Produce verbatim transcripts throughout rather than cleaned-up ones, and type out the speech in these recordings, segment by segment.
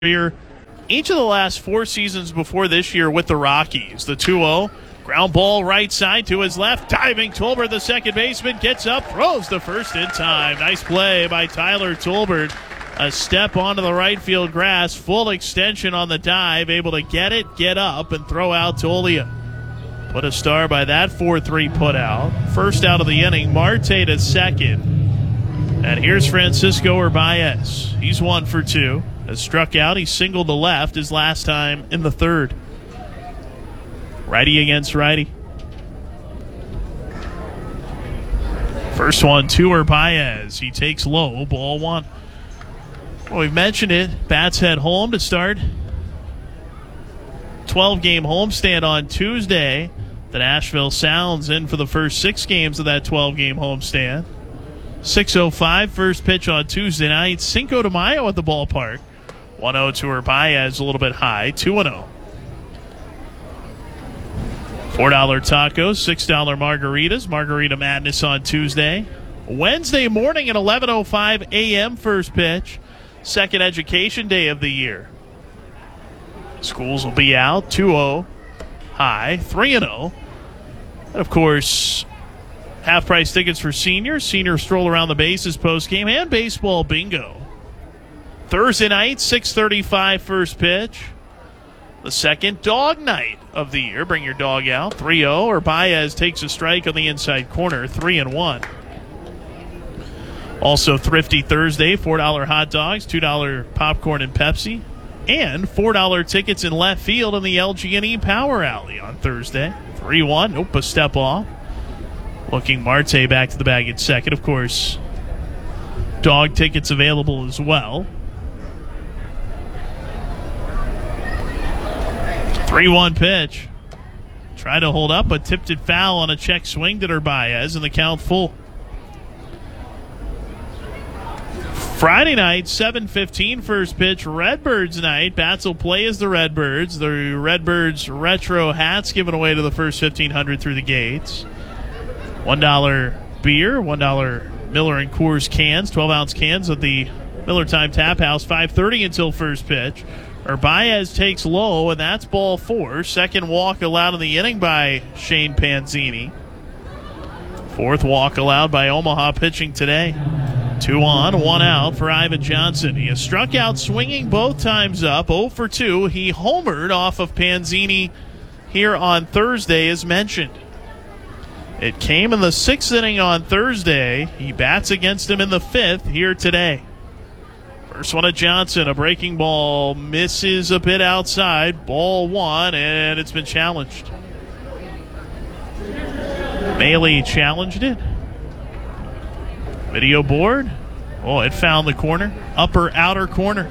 career each of the last four seasons before this year with the Rockies. The two oh, ground ball right side to his left. Diving Tolbert, the second baseman, gets up, throws the first in time. Nice play by Tyler Tolbert. A step onto the right field grass, full extension on the dive, able to get it, get up, and throw out Tolia. Put a star by that four three put out. First out of the inning, Marte to second. And here's Francisco Urbaez. He's one for two. Has struck out. He singled to left his last time in the third. Righty against righty. First one to Urbaez. He takes low, ball one. Well, we've mentioned it. Bats head home to start twelve-game homestand on Tuesday. The Nashville Sounds in for the first six games of that twelve-game homestand. six oh five first pitch on Tuesday night. Cinco de Mayo at the ballpark. one oh to Urbaez, a little bit high. two and oh. four dollar tacos, six dollar margaritas. Margarita Madness on Tuesday. Wednesday morning at eleven oh five a.m. first pitch. Second education day of the year. Schools will be out. two oh high. three and oh. And, of course, half-price tickets for seniors. Senior stroll around the bases post-game. And baseball bingo. Thursday night, six thirty-five first pitch. The second dog night of the year. Bring your dog out. three oh. Urbaez takes a strike on the inside corner. three and one. Also, Thrifty Thursday, four dollar hot dogs, two dollar popcorn and Pepsi, and four dollar tickets in left field in the L G and E Power Alley on Thursday. three one. Nope, a step off. Looking Marte back to the bag at second. Of course, dog tickets available as well. three one pitch. Tried to hold up, but tipped it foul on a check swing to Urbaez, and the count full. Friday night, seven fifteen first pitch, Redbirds night. Bats will play as the Redbirds. The Redbirds retro hats given away to the first fifteen hundred through the gates. one dollar beer, one dollar Miller and Coors cans, twelve ounce cans at the Miller Time Tap House, five thirty until first pitch. Urbaez takes low, and that's ball four. Second walk allowed in the inning by Shane Panzini. Fourth walk allowed by Omaha pitching today. Two on, one out for Ivan Johnson. He has struck out swinging both times up. oh for two. He homered off of Panzini here on Thursday, as mentioned. It came in the sixth inning on Thursday. He bats against him in the fifth here today. First one at Johnson. A breaking ball misses a bit outside. Ball one, and it's been challenged. Maile challenged it. Video board. Oh, it found the corner. Upper outer corner.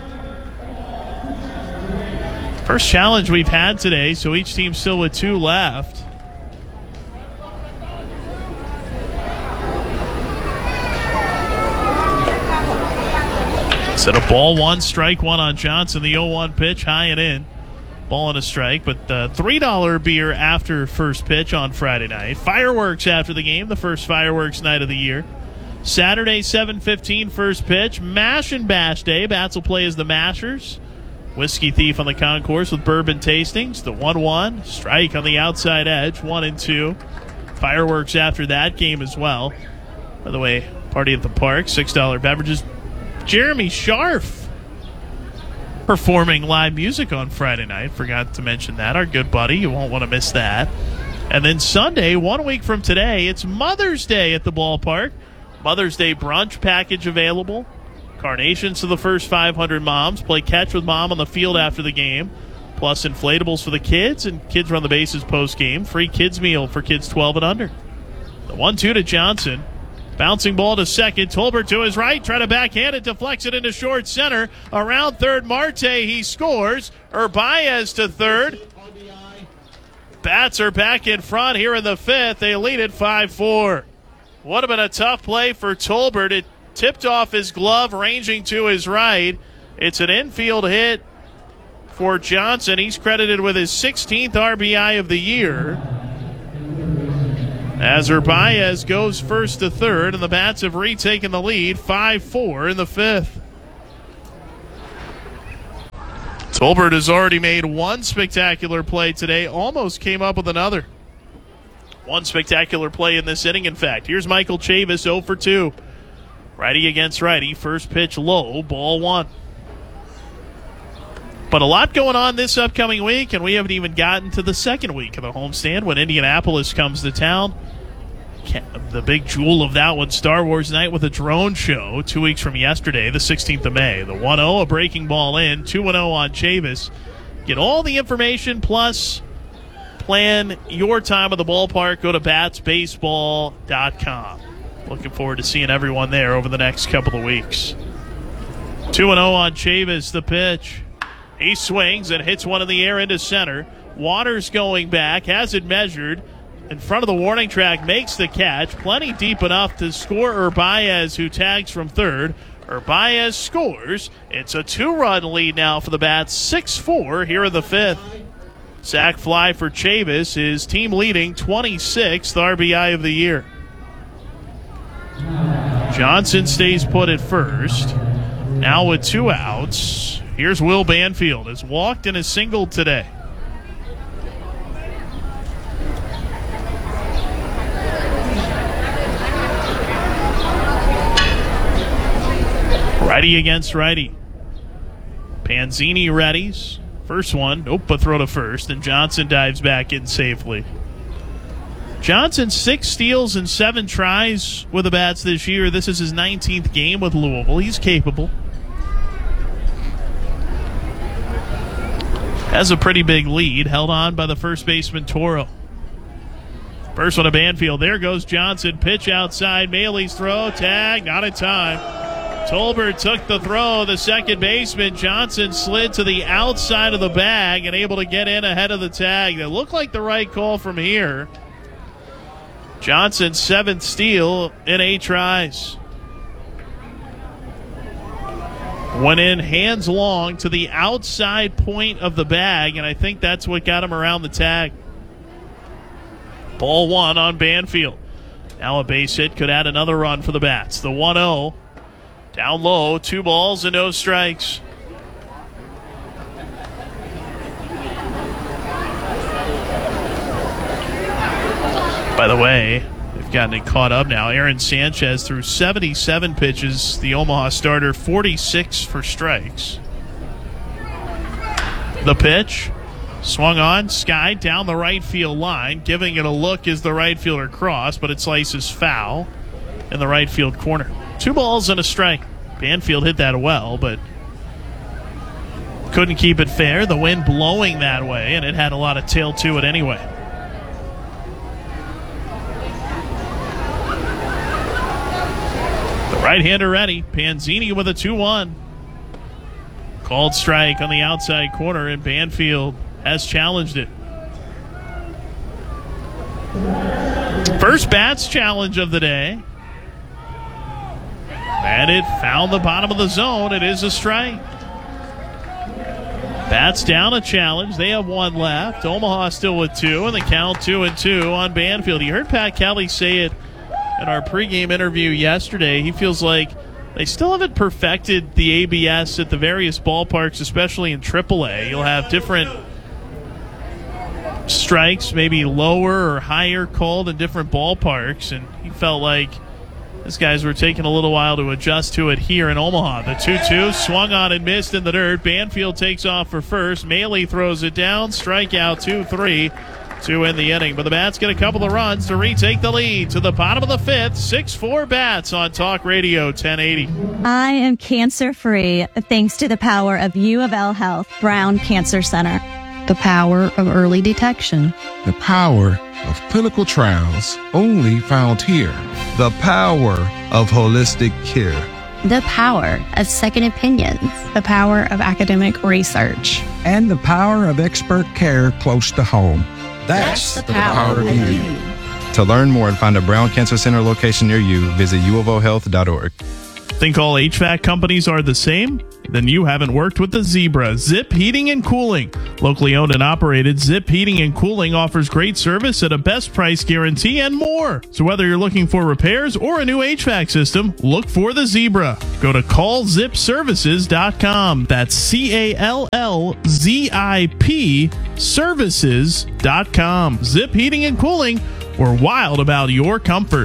First challenge we've had today, so each team still with two left. Instead of ball one, strike one on Johnson. The oh one pitch, high and in. Ball and a strike, but uh, three dollar beer after first pitch on Friday night. Fireworks after the game, the first fireworks night of the year. Saturday, seven fifteen first pitch. Mash and Bash Day. Bats will play as the Mashers. Whiskey Thief on the concourse with bourbon tastings. The one one. Strike on the outside edge. one and two. Fireworks after that game as well. By the way, party at the park. six dollar beverages. Jeremy Scharf performing live music on Friday night. Forgot to mention that. Our good buddy. You won't want to miss that. And then Sunday, one week from today, it's Mother's Day at the ballpark. Mother's Day brunch package available. Carnations to the first five hundred moms. Play catch with mom on the field after the game. Plus inflatables for the kids, and kids run the bases post-game. Free kids meal for kids twelve and under. The one two to Johnson. Bouncing ball to second. Tolbert to his right. Try to backhand it. Deflects it into short center. Around third, Marte. He scores. Urbaez to third. Bats are back in front here in the fifth. They lead it five four. Would have been a tough play for Tolbert. It tipped off his glove, ranging to his right. It's an infield hit for Johnson. He's credited with his sixteenth R B I of the year. As Urbaez goes first to third, and the Bats have retaken the lead five four in the fifth. Tolbert has already made one spectacular play today, almost came up with another. One spectacular play in this inning, in fact. Here's Michael Chavis, oh for two. Righty against righty. First pitch low, ball one. But a lot going on this upcoming week, and we haven't even gotten to the second week of the homestand when Indianapolis comes to town. The big jewel of that one, Star Wars Night with a drone show two weeks from yesterday, the sixteenth of May. The one oh, a breaking ball in, two and oh on Chavis. Get all the information, plus plan your time at the ballpark. Go to bats baseball dot com. Looking forward to seeing everyone there over the next couple of weeks. two and oh on Chavis, the pitch. He swings and hits one in the air into center. Waters going back, has it measured. In front of the warning track, makes the catch. Plenty deep enough to score Urbaez, who tags from third. Urbaez scores. It's a two-run lead now for the Bats, six four here in the fifth. Sac fly for Chavis, his team-leading twenty-sixth R B I of the year. Johnson stays put at first. Now with two outs, here's Will Banfield. Has walked and has singled today. Righty against righty. Panzini readies. First one, nope, but throw to first, and Johnson dives back in safely. Johnson, six steals and seven tries with the Bats this year. This is his nineteenth game with Louisville. He's capable. Has a pretty big lead, held on by the first baseman, Toro. First one to Banfield. There goes Johnson. Pitch outside. Maley's throw. Tag. Not in time. Tolbert took the throw. The second baseman, Johnson, slid to the outside of the bag and able to get in ahead of the tag. That looked like the right call from here. Johnson's seventh steal in eight tries. Went in hands long to the outside point of the bag, and I think that's what got him around the tag. Ball one on Banfield. Now a base hit could add another run for the Bats. The one oh. Down low, two balls and no strikes. By the way, they've gotten it caught up now. Aaron Sanchez threw seventy-seven pitches, the Omaha starter, forty-six for strikes. The pitch, swung on, skied down the right field line. Giving it a look is the right fielder cross, but it slices foul in the right field corner. Two balls and a strike. Banfield hit that well, but couldn't keep it fair. The wind blowing that way, and it had a lot of tail to it anyway. The right-hander ready. Panzini with a two one. Called strike on the outside corner, and Banfield has challenged it. First Bats challenge of the day. And it found the bottom of the zone. It is a strike. Bats down a challenge. They have one left. Omaha still with two, and the count two and two on Banfield. You heard Pat Kelly say it in our pregame interview yesterday. He feels like they still haven't perfected the A B S at the various ballparks, especially in triple A. You'll have different strikes, maybe lower or higher called in different ballparks, and he felt like these guys were taking a little while to adjust to it here in Omaha. The two two swung on and missed in the dirt. Banfield takes off for first. Maley throws it down. Strikeout two three to end the inning. But the Bats get a couple of runs to retake the lead to the bottom of the fifth. six four Bats on Talk Radio ten eighty. I am cancer-free thanks to the power of U of L Health Brown Cancer Center. The power of early detection. The power of clinical trials only found here. The power of holistic care. The power of second opinions. The power of academic research. And the power of expert care close to home. That's, That's the, the power, power of of you. you. To learn more and find a Brown Cancer Center location near you, visit u of o health dot org. Think all H V A C companies are the same? Then you haven't worked with the Zebra. Zip Heating and Cooling. Locally owned and operated, Zip Heating and Cooling offers great service at a best price guarantee and more. So whether you're looking for repairs or a new H V A C system, look for the Zebra. Go to call zip services dot com. That's C A L L Z I P services dot com. Zip Heating and Cooling. We're wild about your comfort.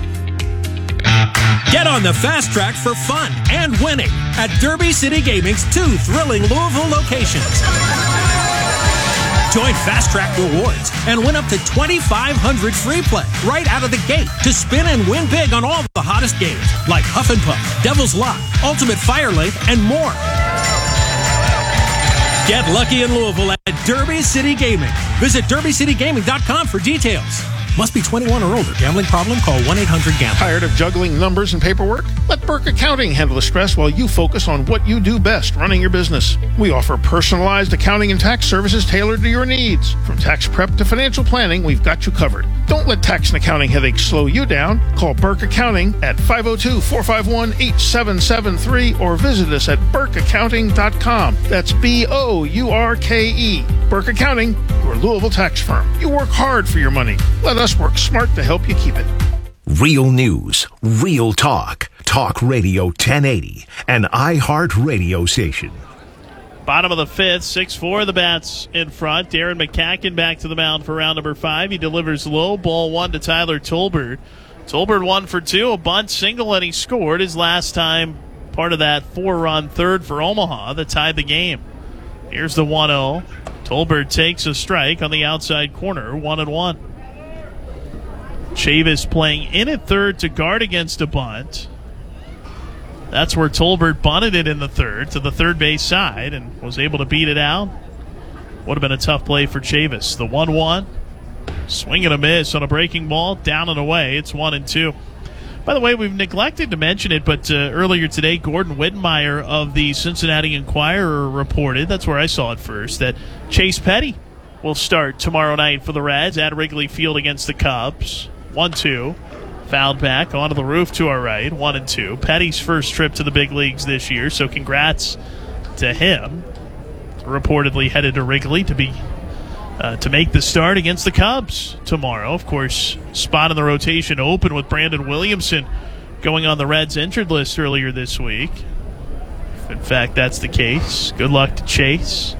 Get on the fast track for fun and winning at Derby City Gaming's two thrilling Louisville locations. Join Fast Track Rewards and win up to twenty-five hundred dollars free play right out of the gate to spin and win big on all the hottest games like Huff and Puff, Devil's Lock, Ultimate Fire Lake, and more. Get lucky in Louisville at Derby City Gaming. Visit derby city gaming dot com for details. Must be twenty-one or older. Gambling problem? Call one eight hundred gambler. Tired of juggling numbers and paperwork? Let Burke Accounting handle the stress while you focus on what you do best, running your business. We offer personalized accounting and tax services tailored to your needs. From tax prep to financial planning, we've got you covered. Don't let tax and accounting headaches slow you down. Call Burke Accounting at five oh two, four five one, eight seven seven three or visit us at burke accounting dot com. That's B O U R K E. Burke Accounting, your Louisville tax firm. You work hard for your money. Let us work smart to help you keep it. Real news, real talk. Talk Radio ten eighty, an iHeart radio station. Bottom of the fifth, six four, the Bats in front. Darren McCacken back to the mound for round number five. He delivers low, ball one to Tyler Tolbert. Tolbert one for two, a bunt single, and he scored his last time, part of that four-run third for Omaha that tied the game. Here's the one oh. Tolbert takes a strike on the outside corner, one and one. Chavis playing in at third to guard against a bunt. That's where Tolbert bunted it in the third to the third base side and was able to beat it out. Would have been a tough play for Chavis. The one one. Swing and a miss on a breaking ball. Down and away. It's one and two. By the way, we've neglected to mention it, but uh, earlier today, Gordon Wittenmeyer of the Cincinnati Enquirer reported, that's where I saw it first, that Chase Petty will start tomorrow night for the Reds at Wrigley Field against the Cubs. one two. Fouled back onto the roof to our right. one and two. Petty's first trip to the big leagues this year, so congrats to him. Reportedly headed to Wrigley to be uh, to make the start against the Cubs tomorrow. Of course, spot in the rotation open with Brandon Williamson going on the Reds injured list earlier this week. If in fact that's the case, good luck to Chase.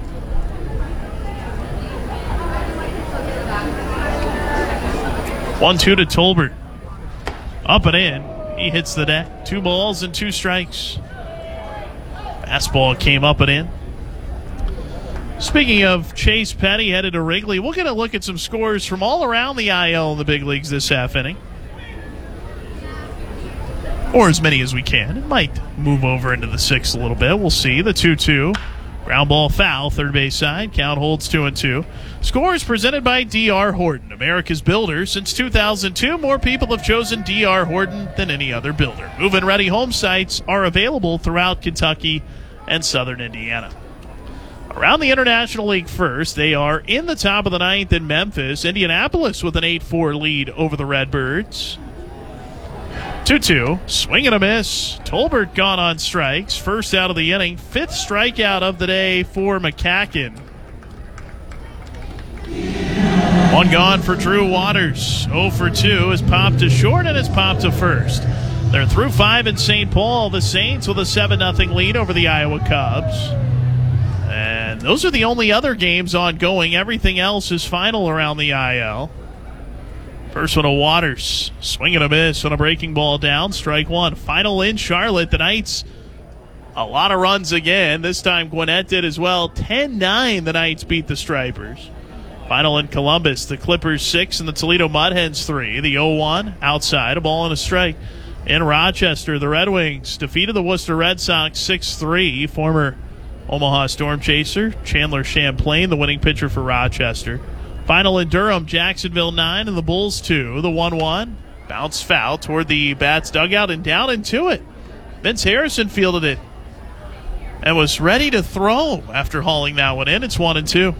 one two to Tolbert. Up and in. He hits the deck. Two balls and two strikes. Fastball came up and in. Speaking of Chase Petty headed to Wrigley, we'll get a look at some scores from all around the I L in the big leagues this half inning. Or as many as we can. It might move over into the sixth a little bit. We'll see. The two two. Ground ball foul, third base side. Count holds two and two. Scores presented by D R. Horton, America's builder. Since two thousand two, more people have chosen D R. Horton than any other builder. Move-in ready home sites are available throughout Kentucky and southern Indiana. Around the International League first, they are in the top of the ninth in Memphis. Indianapolis with an eight four lead over the Redbirds. two two. Swing and a miss. Tolbert gone on strikes. First out of the inning. Fifth strikeout of the day for McCacken. One gone for Drew Waters. oh for two is popped to short and is popped to first. They're through five in Saint Paul. The Saints with a seven nothing lead over the Iowa Cubs. And those are the only other games ongoing. Everything else is final around the I L. First one to Waters. Swing and a miss on a breaking ball down. Strike one. Final in Charlotte. The Knights, a lot of runs again. This time Gwinnett did as well. ten nine the Knights beat the Stripers. Final in Columbus. The Clippers six and the Toledo Mudhens three. The oh one outside. A ball and a strike. In Rochester, the Red Wings defeated the Worcester Red Sox six three. Former Omaha Storm Chaser Chandler Champlain, the winning pitcher for Rochester. Final in Durham, Jacksonville nine and the Bulls two. The one one. Bounce foul toward the Bats dugout and down into it. Vince Harrison fielded it and was ready to throw after hauling that one in. It's one and two.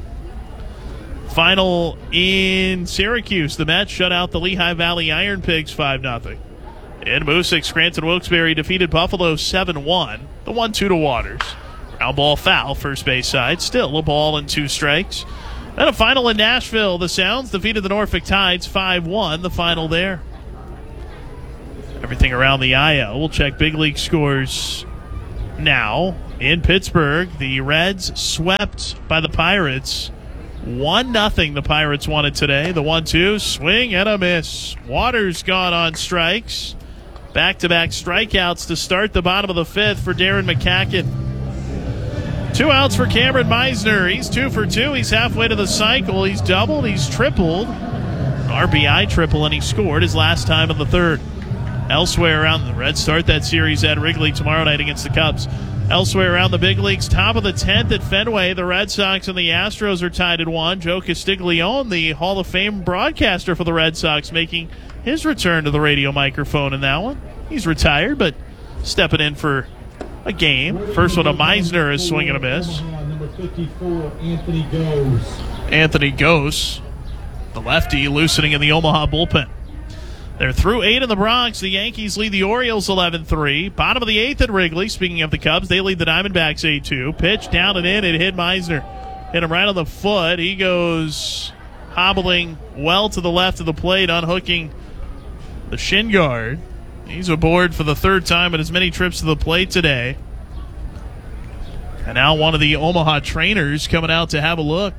Final in Syracuse. The Mets shut out the Lehigh Valley Iron Pigs five nothing. In Moosic, Scranton Wilkes-Barre defeated Buffalo seven one. The one two to Waters. Ground ball foul, first base side. Still a ball and two strikes. Then a final in Nashville. The Sounds defeated the Norfolk Tides five one. The final there. Everything around the I L. We'll check big league scores now. In Pittsburgh, the Reds swept by the Pirates. one nothing the Pirates won it today. The one two, swing and a miss. Waters gone on strikes. Back-to-back strikeouts to start the bottom of the fifth for Darren McCacken. Two outs for Cameron Meisner. He's two for two. He's halfway to the cycle. He's doubled. He's tripled. R B I triple, and he scored his last time in the third. Elsewhere around the Reds start that series at Wrigley tomorrow night against the Cubs. Elsewhere around the big leagues, top of the tenth at Fenway, the Red Sox and the Astros are tied at one. Joe Castiglione, the Hall of Fame broadcaster for the Red Sox, making his return to the radio microphone in that one. He's retired, but stepping in for a game. First one to Meisner is swing and a miss. Number fifty-four, Anthony Gose. Anthony Gose, the lefty, loosening in the Omaha bullpen. They're through eight in the Bronx. The Yankees lead the Orioles eleven three. Bottom of the eighth at Wrigley. Speaking of the Cubs, they lead the Diamondbacks eight two. Pitch down and in. It hit Meisner. Hit him right on the foot. He goes hobbling well to the left of the plate, unhooking the shin guard. He's aboard for the third time in as many trips to the plate today. And now one of the Omaha trainers coming out to have a look.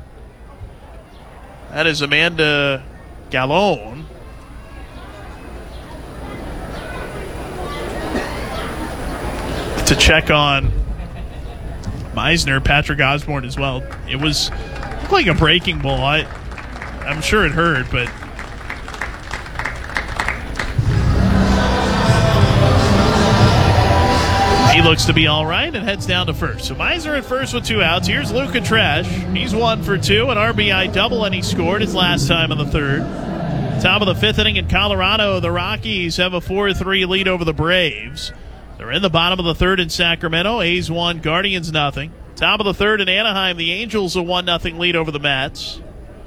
That is Amanda Gallone. To check on Meisner, Patrick Osborne as well. It was like a breaking ball. I, I'm sure it hurt, but he looks to be all right and heads down to first. So Meisner at first with two outs. Here's Luca Tresh. He's one for two, an R B I double, and he scored his last time in the third. Top of the fifth inning in Colorado, the Rockies have a four three lead over the Braves. They're in the bottom of the third in Sacramento. A's one, Guardians nothing. Top of the third in Anaheim, the Angels a one nothing lead over the Mets.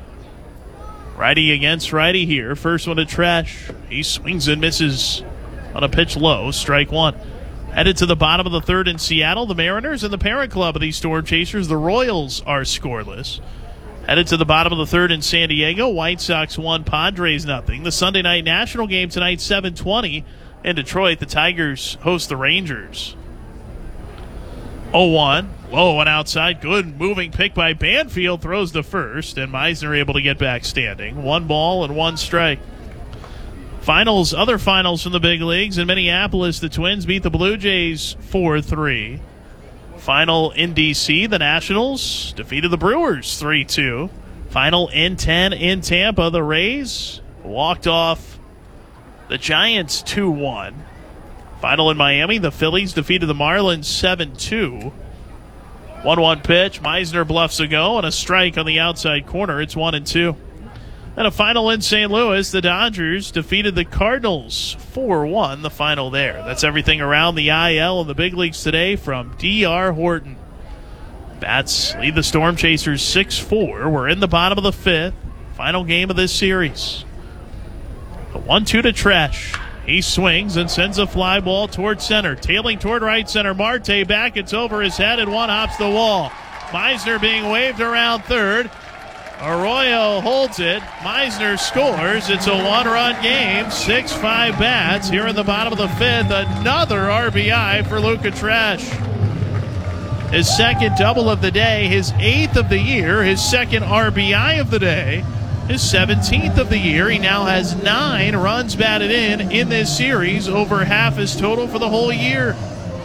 Righty against righty here. First one to Tresh. He swings and misses on a pitch low. Strike one. Headed to the bottom of the third in Seattle, the Mariners and the parent club of these Storm Chasers, the Royals, are scoreless. Headed to the bottom of the third in San Diego, White Sox one, Padres nothing. The Sunday night national game tonight, seven twenty. In Detroit, the Tigers host the Rangers. oh one. Low and outside. Good moving pick by Banfield. Throws to first, and Meisner able to get back standing. One ball and one strike. Finals, other finals from the big leagues. In Minneapolis, the Twins beat the Blue Jays four three. Final in D C, the Nationals defeated the Brewers three two. Final in ten in Tampa, the Rays walked off the Giants two one. Final in Miami, the Phillies defeated the Marlins seven two. one one pitch. Meisner bluffs a go and a strike on the outside corner. It's one and two. And a final in Saint Louis, the Dodgers defeated the Cardinals four one, the final there. That's everything around the I L and the big leagues today from D R Horton. Bats lead the Storm Chasers six four. We're in the bottom of the fifth. Final game of this series. The one two to Tresh. He swings and sends a fly ball toward center. Tailing toward right center. Marte back. It's over his head and one hops the wall. Meisner being waved around third. Arroyo holds it. Meisner scores. It's a one-run game. six five bats here in the bottom of the fifth. Another R B I for Luca Tresh. His second double of the day. His eighth of the year. His second R B I of the day. His seventeenth of the year. He now has nine runs batted in in this series, over half his total for the whole year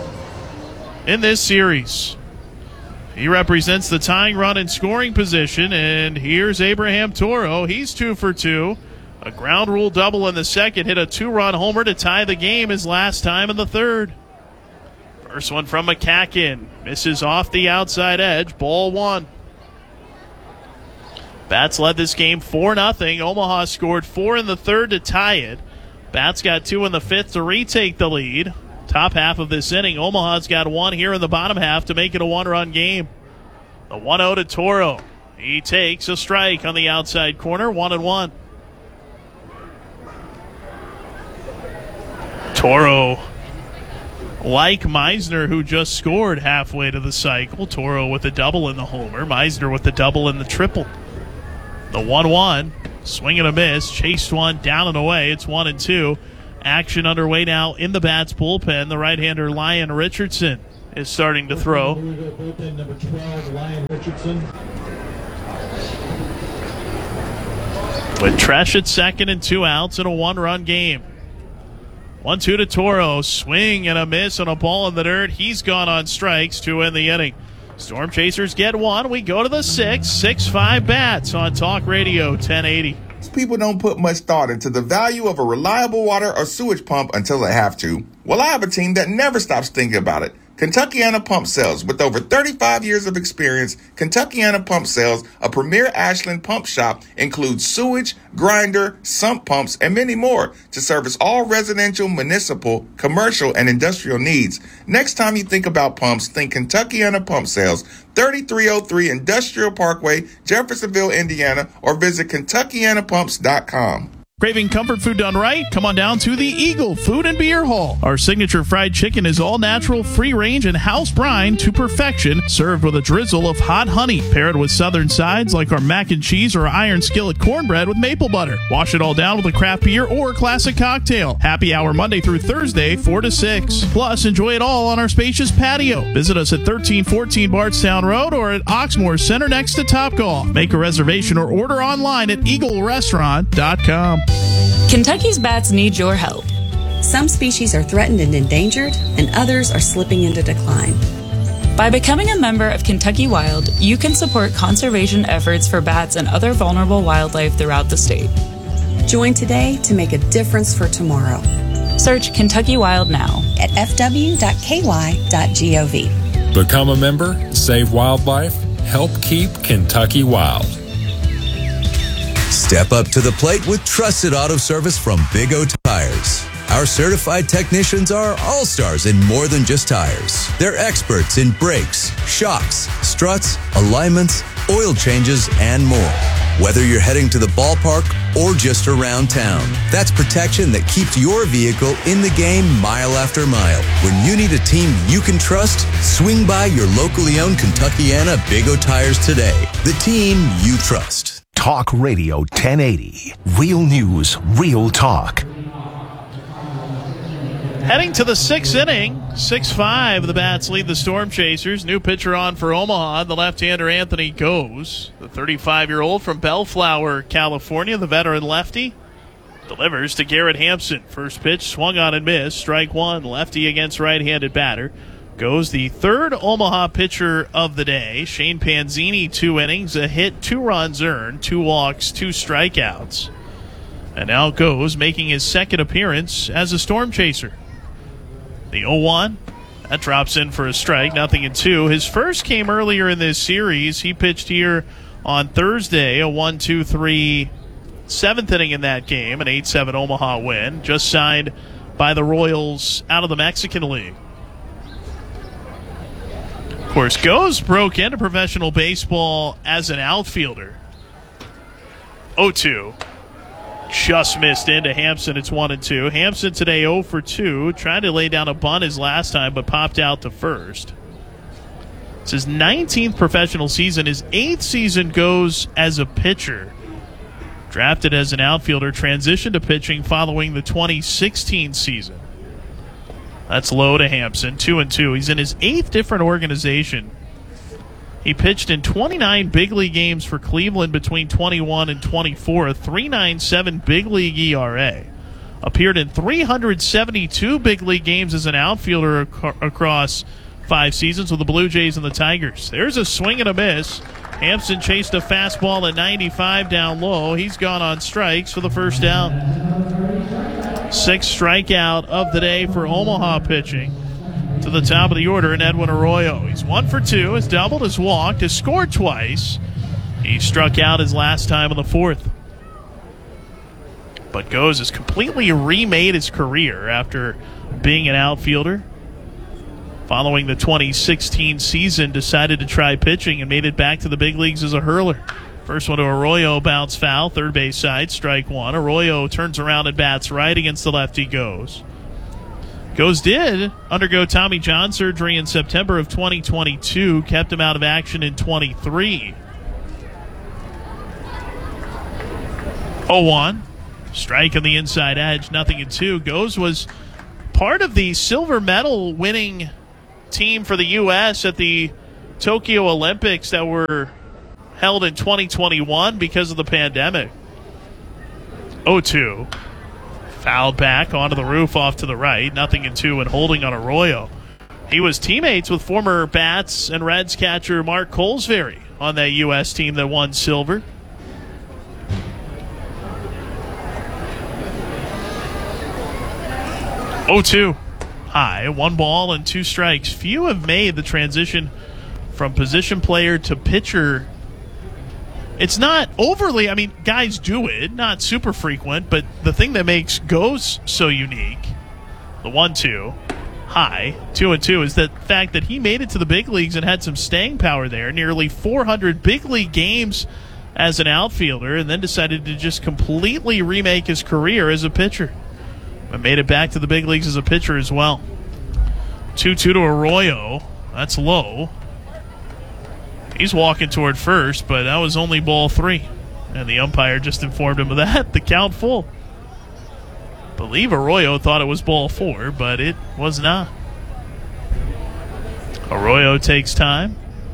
in this series. He represents the tying run in scoring position, and here's Abraham Toro. He's two for two. A ground rule double in the second, hit a two-run homer to tie the game his last time in the third. First one from McCacken. Misses off the outside edge. Ball one. Bats led this game four nothing. Omaha scored four in the third to tie it. Bats got two in the fifth to retake the lead. Top half of this inning, Omaha's got one here in the bottom half to make it a one-run game. The one oh to Toro. He takes a strike on the outside corner, one and one. Toro, like Meisner, who just scored halfway to the cycle. Toro with a double in the homer. Meisner with the double in the triple. The one one. Swing and a miss. Chased one down and away. It's one and two. Action underway now in the Bats bullpen. The right-hander Lyon Richardson is starting to throw. Bullpen number twelve, Lyon Richardson. With Tresh at second and two outs in a one-run game. one two to Toro. Swing and a miss on a ball in the dirt. He's gone on strikes to end the inning. Storm Chasers get one. We go to the six. six five Bats on Talk Radio ten eighty. People don't put much thought into the value of a reliable water or sewage pump until they have to. Well, I have a team that never stops thinking about it. Kentuckiana Pump Sales. With over thirty-five years of experience, Kentuckiana Pump Sales, a premier Ashland pump shop, includes sewage, grinder, sump pumps, and many more to service all residential, municipal, commercial, and industrial needs. Next time you think about pumps, think Kentuckiana Pump Sales, thirty-three oh three Industrial Parkway, Jeffersonville, Indiana, or visit kentuckiana pumps dot com. Craving comfort food done right? Come on down to the Eagle Food and Beer Hall. Our signature fried chicken is all natural, free range, and house brine to perfection, served with a drizzle of hot honey, paired with southern sides like our mac and cheese or iron skillet cornbread with maple butter. Wash it all down with a craft beer or classic cocktail. Happy hour Monday through Thursday, four to six. Plus, enjoy it all on our spacious patio. Visit us at thirteen fourteen Bardstown Road or at Oxmoor Center next to Topgolf. Make a reservation or order online at eagle restaurant dot com. Kentucky's bats need your help. Some species are threatened and endangered, and others are slipping into decline. By becoming a member of Kentucky Wild, you can support conservation efforts for bats and other vulnerable wildlife throughout the state. Join today to make a difference for tomorrow. Search Kentucky Wild now at f w dot k y dot gov. Become a member, save wildlife, help keep Kentucky wild. Step up to the plate with trusted auto service from Big O Tires. Our certified technicians are all-stars in more than just tires. They're experts in brakes, shocks, struts, alignments, oil changes, and more. Whether you're heading to the ballpark or just around town, that's protection that keeps your vehicle in the game mile after mile. When you need a team you can trust, swing by your locally owned Kentuckiana Big O Tires today. The team you trust. Talk Radio ten eighty. Real news, real talk. Heading to the sixth inning, six five, the Bats lead the Storm Chasers. New pitcher on for Omaha, the left-hander Anthony Goes. The thirty-five-year-old from Bellflower, California, the veteran lefty, delivers to Garrett Hampson. First pitch swung on and missed. Strike one, lefty against right-handed batter. Goes the third Omaha pitcher of the day. Shane Panzini, two innings, a hit, two runs earned, two walks, two strikeouts. And now Goes making his second appearance as a Storm Chaser. The oh one, that drops in for a strike, nothing in two. His first came earlier in this series. He pitched here on Thursday, a one two three seventh inning in that game, an eight seven Omaha win. Just signed by the Royals out of the Mexican League. Of course, Goes broke into professional baseball as an outfielder. oh two. Just missed into Hampson. It's one and two. Hampson today oh for two. Tried to lay down a bunt his last time, but popped out to first. It's his nineteenth professional season. His eighth season Goes as a pitcher. Drafted as an outfielder, transitioned to pitching following the twenty sixteen season. That's low to Hampson, two and two. He's in his eighth different organization. He pitched in twenty-nine big league games for Cleveland between twenty-one and twenty-four, a three point nine seven big league E R A. Appeared in three hundred seventy-two big league games as an outfielder ac- across five seasons with the Blue Jays and the Tigers. There's a swing and a miss. Hampson chased a fastball at ninety-five down low. He's gone on strikes for the first down. Sixth strikeout of the day for Omaha pitching. To the top of the order in Edwin Arroyo. He's one for two, has doubled, has walked, has scored twice. He struck out his last time in the fourth. But Goes has completely remade his career after being an outfielder. Following the twenty sixteen season, decided to try pitching and made it back to the big leagues as a hurler. First one to Arroyo, bounce foul, third base side, strike one. Arroyo turns around and bats right against the lefty Goes. Goes did undergo Tommy John surgery in September of twenty twenty-two, kept him out of action in twenty-three. oh one. Strike on the inside edge, nothing in two. Goes was part of the silver medal winning team for the U S at the Tokyo Olympics that were held in twenty twenty-one because of the pandemic. oh two. Fouled back onto the roof off to the right, nothing in two, and holding on Arroyo. He was teammates with former Bats and Reds catcher Mark Colesbury on that U S team that won silver. oh two. High, one ball and two strikes. Few have made the transition from position player to pitcher. It's not overly, I mean, guys do it, not super frequent, but the thing that makes Goes so unique, the one two, high, two and two, is the fact that he made it to the big leagues and had some staying power there. Nearly four hundred big league games as an outfielder, and then decided to just completely remake his career as a pitcher. But made it back to the big leagues as a pitcher as well. two two to Arroyo. That's low. He's walking toward first, but that was only ball three. And the umpire just informed him of that. The count full. I believe Arroyo thought it was ball four, but it was not. Arroyo takes time.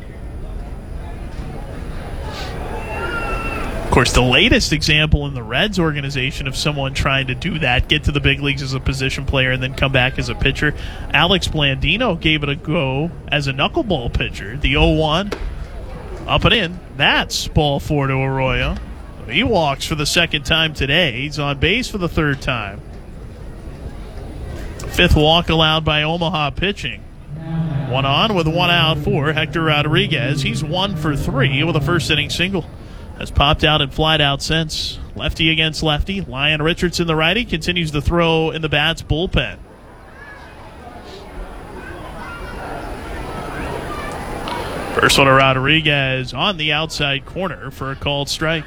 Of course, the latest example in the Reds organization of someone trying to do that, get to the big leagues as a position player and then come back as a pitcher, Alex Blandino gave it a go as a knuckleball pitcher. The oh one, up and in. That's ball four to Arroyo. He walks for the second time today. He's on base for the third time. Fifth walk allowed by Omaha pitching. One on with one out for Hector Rodriguez. He's one for three with a first inning single. Has popped out and flied out since. Lefty against lefty. Lyon Richardson, the righty, continues to throw in the Bats bullpen. First one to Rodriguez on the outside corner for a called strike.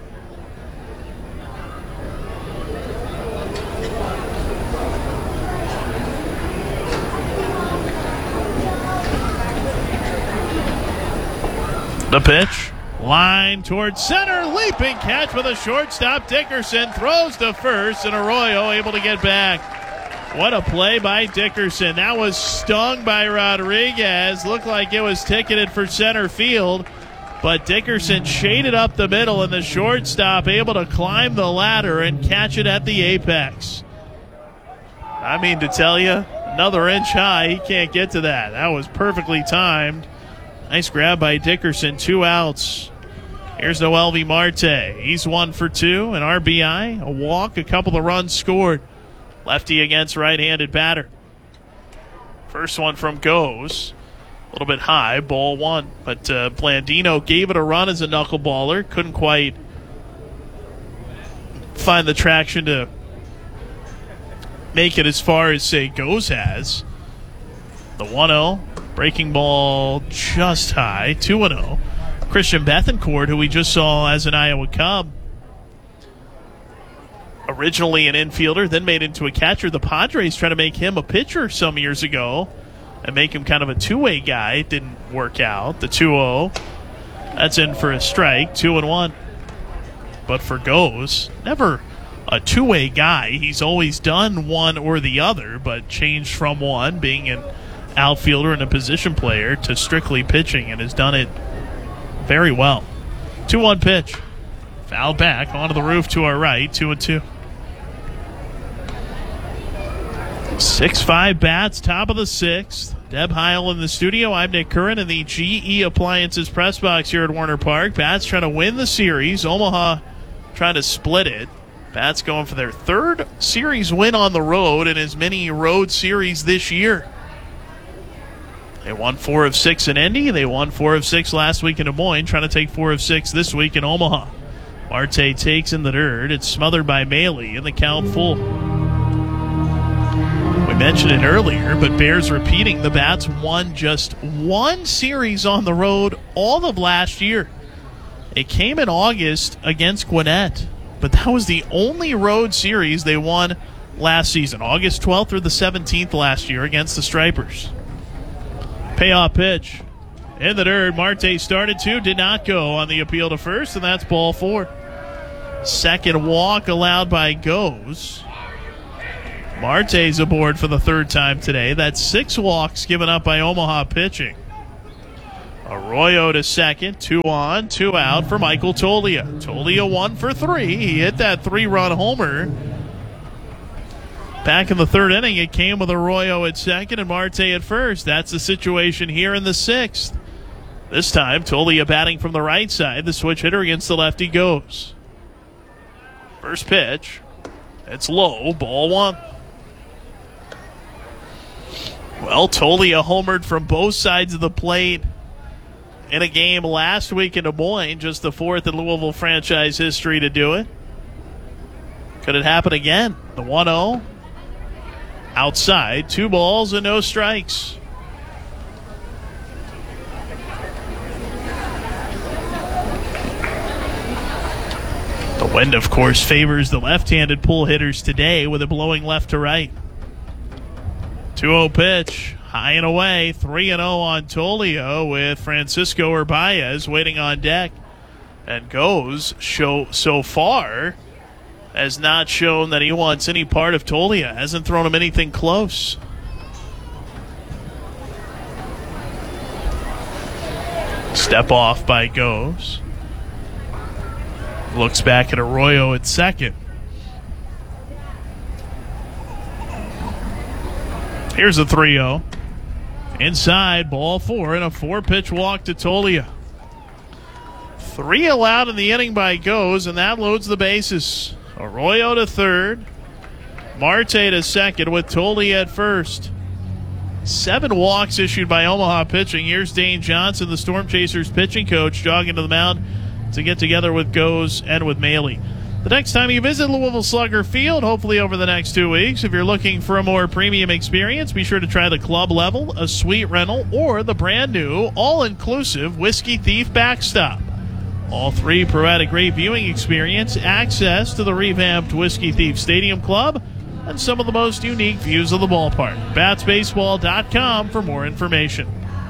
The pitch. Line towards center. Leaping catch with a shortstop. Dickerson throws to first, and Arroyo able to get back. What a play by Dickerson. That was stung by Rodriguez. Looked like it was ticketed for center field, but Dickerson shaded up the middle, and the shortstop able to climb the ladder and catch it at the apex. I mean to tell you, another inch high. He can't get to that. That was perfectly timed. Nice grab by Dickerson. Two outs. Here's Noelvi Marte. He's one for two, an R B I, a walk, a couple of runs scored. Lefty against right-handed batter. First one from Goes. A little bit high, ball one. But uh, Blandino gave it a run as a knuckleballer. Couldn't quite find the traction to make it as far as, say, Goes has. The one oh. Breaking ball just high. two and oh. Christian Bethancourt, who we just saw as an Iowa Cub. Originally an infielder, then made into a catcher. The Padres tried to make him a pitcher some years ago and make him kind of a two-way guy. It didn't work out. The two oh. That's in for a strike. two and one. But for Goes, never a two-way guy. He's always done one or the other, but changed from one, being an outfielder and a position player, to strictly pitching, and has done it very well. two one pitch. Foul back onto the roof to our right. two and two. six five Bats, top of the sixth. Deb Heil in the studio. I'm Nick Curran in the G E Appliances press box here at Warner Park. Bats trying to win the series. Omaha trying to split it. Bats going for their third series win on the road in as many road series this year. They won four of six in Indy. They won four of six last week in Des Moines, trying to take four of six this week in Omaha. Marte takes in the dirt. It's smothered by Maley, and the count full. We mentioned it earlier, but bears repeating. The Bats won just one series on the road all of last year. It came in August against Gwinnett, but that was the only road series they won last season, August twelfth through the seventeenth last year against the Stripers. Payoff pitch in the dirt. Marte started to, did not go on the appeal to first, and that's ball four. Second walk allowed by Goes. Marte's aboard for the third time today. That's six walks given up by Omaha pitching. Arroyo to second, two on, two out for Michael Toglia. Toglia one for three. He hit that three-run homer. Back in the third inning, it came with Arroyo at second and Marte at first. That's the situation here in the sixth. This time, Toglia batting from the right side. The switch hitter against the lefty Goes. First pitch. It's low, ball one. Well, Toglia homered from both sides of the plate in a game last week in Des Moines, just the fourth in Louisville franchise history to do it. Could it happen again? The one oh. Outside, two balls and no strikes. The wind, of course, favors the left-handed pull hitters today with it blowing left to right. two oh pitch, high and away, three and oh on Toglia with Francisco Urbaez waiting on deck. And Goes show so far has not shown that he wants any part of Toglia. Hasn't thrown him anything close. Step off by Goes. Looks back at Arroyo at second. Here's a three oh. Inside, ball four, and a four-pitch walk to Toglia. Three allowed in the inning by Goes, and that loads the bases. Arroyo to third. Marte to second with Toglia at first. Seven walks issued by Omaha pitching. Here's Dane Johnson, the Storm Chasers pitching coach, jogging to the mound to get together with Goes and with Maley. The next time you visit Louisville Slugger Field, hopefully over the next two weeks, if you're looking for a more premium experience, be sure to try the club level, a suite rental, or the brand new, all-inclusive Whiskey Thief Backstop. All three provide a great viewing experience, access to the revamped Whiskey Thief Stadium Club, and some of the most unique views of the ballpark. Bats Baseball dot com for more information.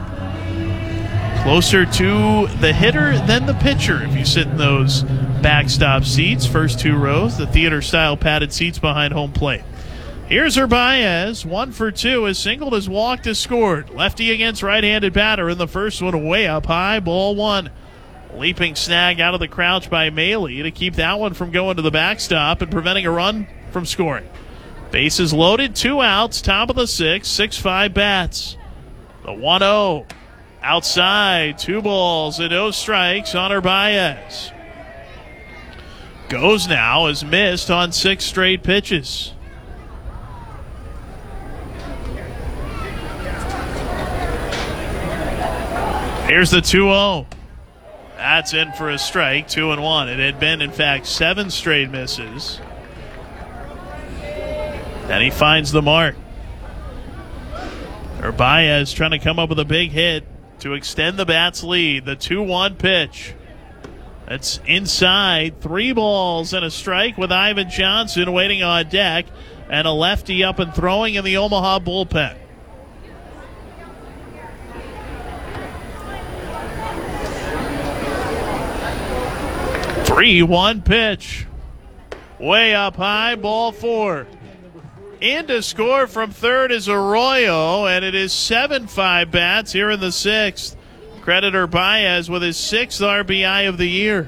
Closer to the hitter than the pitcher if you sit in those backstop seats. First two rows, the theater-style padded seats behind home plate. Here's Urbaez, one for two, has singled, has walked, has scored. Lefty against right-handed batter in the first one, way up high, ball one. Leaping snag out of the crouch by Maley to keep that one from going to the backstop and preventing a run from scoring. Bases loaded, two outs, top of the sixth, six five bats. The one oh. Outside, two balls and no strikes on Urbaez. Goes now, has missed on six straight pitches. Here's the two oh. That's in for a strike, two and one. It had been, in fact, seven straight misses. And he finds the mark. Urbaez trying to come up with a big hit to extend the Bats' lead. The two one pitch. That's inside. Three balls and a strike with Ivan Johnson waiting on deck. And a lefty up and throwing in the Omaha bullpen. three one pitch. Way up high, ball four. In to score from third is Arroyo, and it is seven five bats here in the sixth. Credit Urbaez with his sixth R B I of the year.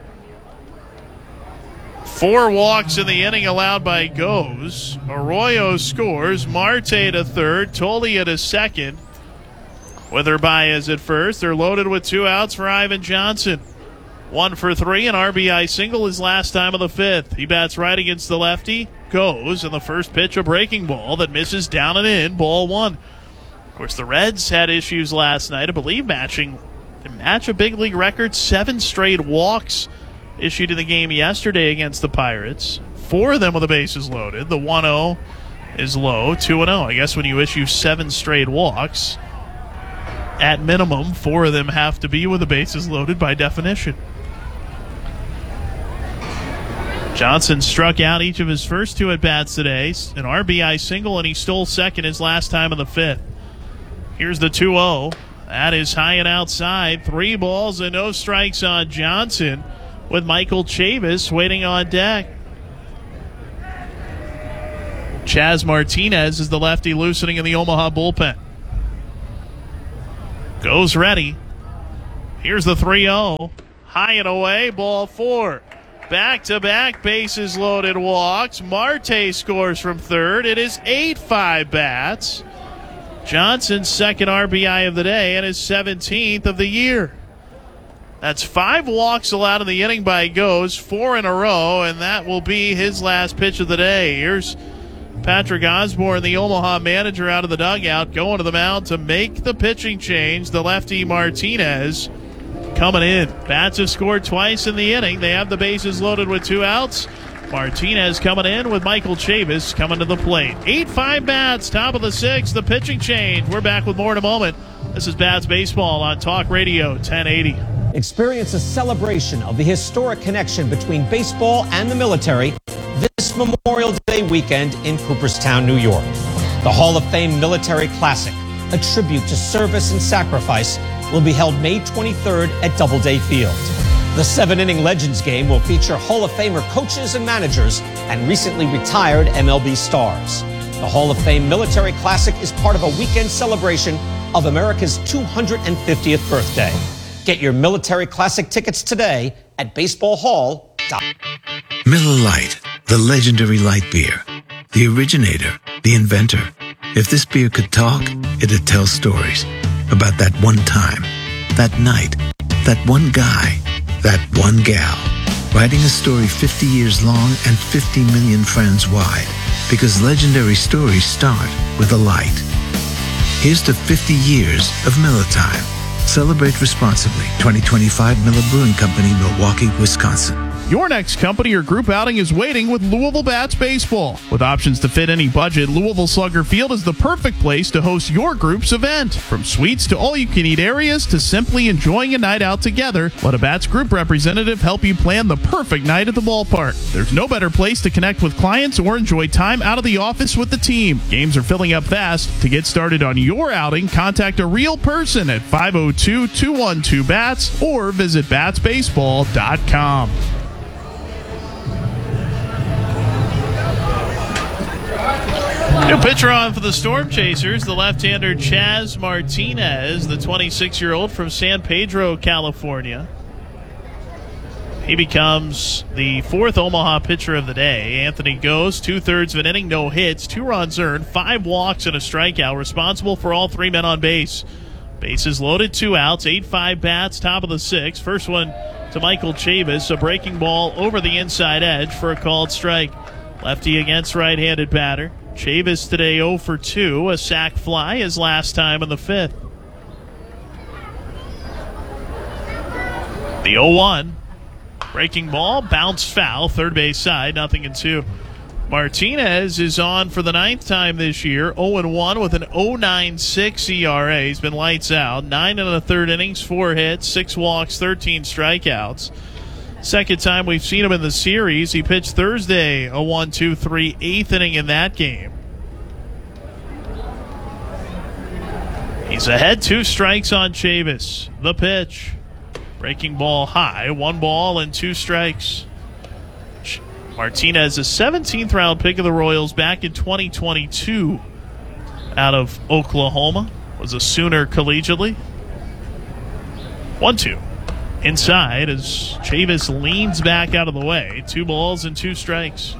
Four walks in the inning allowed by Goes. Arroyo scores. Marte to third. Toglia to second. With Urbaez at first. They're loaded with two outs for Ivan Johnson. One for three, an R B I single his last time of the fifth. He bats right against the lefty. Goes, and the first pitch a breaking ball that misses down and in, ball one. Of course, the Reds had issues last night, I believe, matching match a big league record. Seven straight walks issued in the game yesterday against the Pirates. Four of them with the bases loaded. The one oh is low, two and oh. I guess when you issue seven straight walks, at minimum, four of them have to be with the bases loaded by definition. Johnson struck out each of his first two at-bats today. An R B I single, and he stole second his last time in the fifth. Here's the two oh. That is high and outside. Three balls and no strikes on Johnson, with Michael Chavis waiting on deck. Chas Martinez is the lefty loosening in the Omaha bullpen. Goes ready. Here's the three oh. High and away, ball four. Back-to-back bases loaded walks. Marte scores from third. It is eight five bats. Johnson's second R B I of the day and his seventeenth of the year. That's five walks allowed in the inning by Goes, four in a row, and that will be his last pitch of the day. Here's Patrick Osborne, the Omaha manager, out of the dugout, going to the mound to make the pitching change. The lefty Martinez coming in. Bats have scored twice in the inning. They have the bases loaded with two outs. Martinez coming in with Michael Chavis coming to the plate. eight five Bats, top of the sixth, the pitching change. We're back with more in a moment. This is Bats Baseball on Talk Radio ten eighty. Experience a celebration of the historic connection between baseball and the military this Memorial Day weekend in Cooperstown, New York. The Hall of Fame Military Classic, a tribute to service and sacrifice, will be held May twenty-third at Doubleday Field. The seven-inning Legends game will feature Hall of Famer coaches and managers and recently retired M L B stars. The Hall of Fame Military Classic is part of a weekend celebration of America's two hundred fiftieth birthday. Get your Military Classic tickets today at baseball hall dot com. Miller Lite, the legendary light beer. The originator, the inventor. If this beer could talk, it'd tell stories about that one time, that night, that one guy, that one gal. Writing a story fifty years long and fifty million friends wide. Because legendary stories start with a light. Here's to fifty years of Miller Time. Celebrate responsibly. twenty twenty-five Miller Brewing Company, Milwaukee, Wisconsin. Your next company or group outing is waiting with Louisville Bats Baseball. With options to fit any budget, Louisville Slugger Field is the perfect place to host your group's event. From suites to all-you-can-eat areas to simply enjoying a night out together, let a Bats group representative help you plan the perfect night at the ballpark. There's no better place to connect with clients or enjoy time out of the office with the team. Games are filling up fast. To get started on your outing, contact a real person at five oh two, two one two, BATS or visit bats baseball dot com. New pitcher on for the Storm Chasers, the left-hander Chas Martinez, the twenty-six-year-old from San Pedro, California. He becomes the fourth Omaha pitcher of the day. Anthony Goes, two-thirds of an inning, no hits, two runs earned, five walks and a strikeout, responsible for all three men on base. Bases loaded, two outs, eight five Bats, top of the sixth. First one to Michael Chavis, a breaking ball over the inside edge for a called strike. Lefty against right-handed batter. Chavis today oh for two, a sac fly his last time in the fifth. The oh one. Breaking ball, bounced foul, third base side, nothing in two. Martinez is on for the ninth time this year, oh and one with an oh point nine six E R A. He's been lights out. Nine and a third innings, four hits, six walks, thirteen strikeouts. Second time we've seen him in the series. He pitched Thursday, a one two three, eighth inning in that game. He's ahead, two strikes on Chavis. The pitch. Breaking ball high, one ball and two strikes. Martinez, a seventeenth round pick of the Royals back in twenty twenty-two out of Oklahoma. Was a Sooner collegiately. one two. Inside as Chavis leans back out of the way. Two balls and two strikes.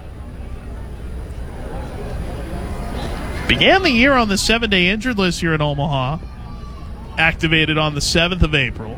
Began the year on the seven-day injured list here in Omaha. Activated on the seventh of April.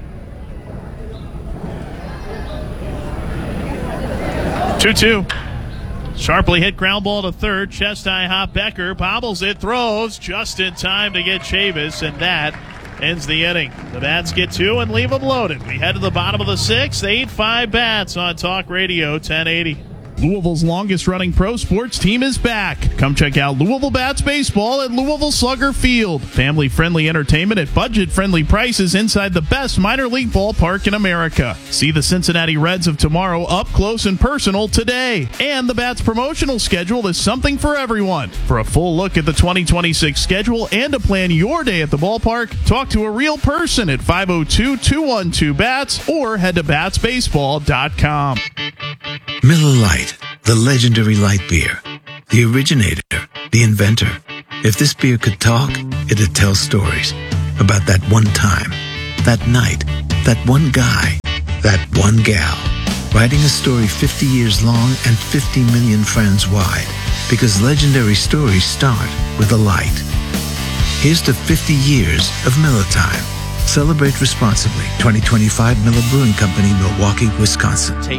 two two. Sharply hit ground ball to third. Chest high hop. Becker bobbles it, throws just in time to get Chavis, and that ends the inning. The Bats get two and leave them loaded. We head to the bottom of the sixth. eight five Bats on Talk Radio ten eighty. Louisville's longest-running pro sports team is back. Come check out Louisville Bats Baseball at Louisville Slugger Field. Family-friendly entertainment at budget-friendly prices inside the best minor league ballpark in America. See the Cincinnati Reds of tomorrow up close and personal today. And the Bats promotional schedule is something for everyone. For a full look at the twenty twenty-six schedule and to plan your day at the ballpark, talk to a real person at five oh two, two one two, BATS or head to bats baseball dot com. Miller Lite, the legendary light beer. The originator, the inventor. If this beer could talk, it'd tell stories about that one time, that night, that one guy, that one gal. Writing a story fifty years long and fifty million friends wide. Because legendary stories start with a light. Here's to fifty years of Miller Time. Celebrate responsibly. twenty twenty-five Miller Brewing Company, Milwaukee, Wisconsin. Take